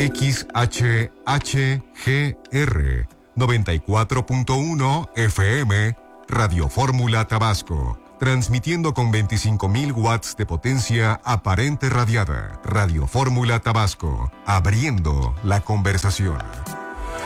XHHGR 94.1 FM, Radio Fórmula Tabasco. Transmitiendo con 25.000 watts de potencia aparente radiada. Radio Fórmula Tabasco. Abriendo la conversación.